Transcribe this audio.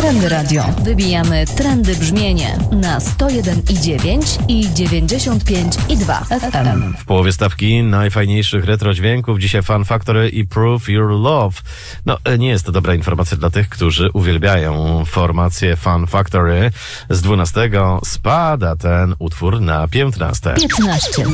Trendy Radio. Wybijamy trendy brzmienie na 101,9 i 95,2 FM. W połowie stawki najfajniejszych retro dźwięków dzisiaj Fun Factory i Prove Your Love. No, nie jest to dobra informacja dla tych, którzy uwielbiają formację Fun Factory. Z 12 spada ten utwór na 15. 15.